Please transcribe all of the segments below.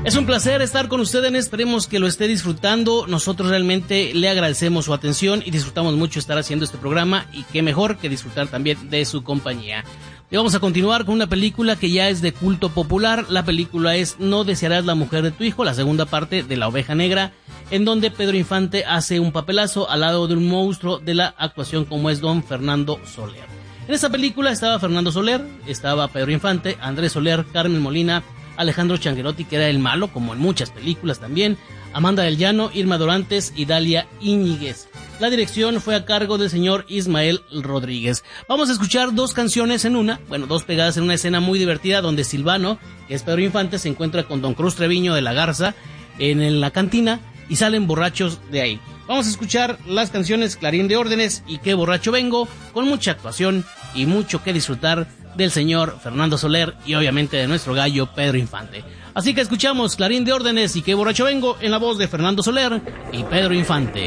Es un placer estar con ustedes, esperemos que lo esté disfrutando. Nosotros realmente le agradecemos su atención y disfrutamos mucho estar haciendo este programa, y qué mejor que disfrutar también de su compañía. Y vamos a continuar con una película que ya es de culto popular. La película es No desearás la mujer de tu hijo, la segunda parte de La Oveja Negra, en donde Pedro Infante hace un papelazo al lado de un monstruo de la actuación como es don Fernando Soler. En esta película estaba Fernando Soler, estaba Pedro Infante, Andrés Soler, Carmen Molina, Alejandro Changuerotti, que era el malo, como en muchas películas también, Amanda del Llano, Irma Dorantes y Dalia Íñiguez. La dirección fue a cargo del señor Ismael Rodríguez. Vamos a escuchar dos canciones en una, dos pegadas en una escena muy divertida, donde Silvano, que es Pedro Infante, se encuentra con don Cruz Treviño de la Garza en la cantina y salen borrachos de ahí. Vamos a escuchar las canciones Clarín de Órdenes y Qué borracho vengo, con mucha actuación y mucho que disfrutar del señor Fernando Soler y obviamente de nuestro gallo Pedro Infante. Así que escuchamos Clarín de Órdenes y Qué borracho vengo en la voz de Fernando Soler y Pedro Infante.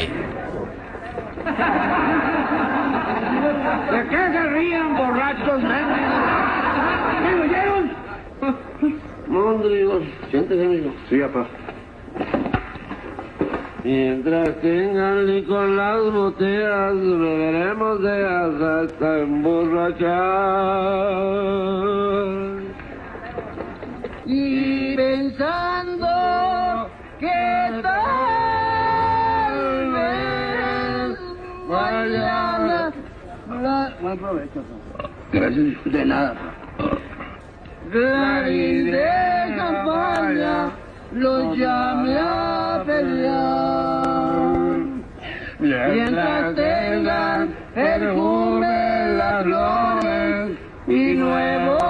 ¿De qué se ríen, borrachos, ¿Me oyeron? Mondrigo, siéntese, amigo. Sí, papá. Mientras tengan licor las botellas, beberemos de ellas hasta emborrachar. Y pensando que tal vez mañana... Buen provecho. Gracias, de nada. Clarín de campaña los llame a pelear. Mientras tengan perfume las flores y nuevos